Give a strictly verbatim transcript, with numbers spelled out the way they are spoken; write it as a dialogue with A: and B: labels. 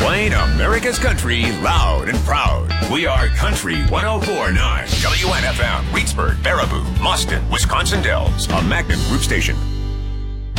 A: Playing America's country loud and proud. We are Country one oh four point nine. W N F M, Reedsburg, Baraboo, Mauston, Wisconsin Dells. A Magnum Group station.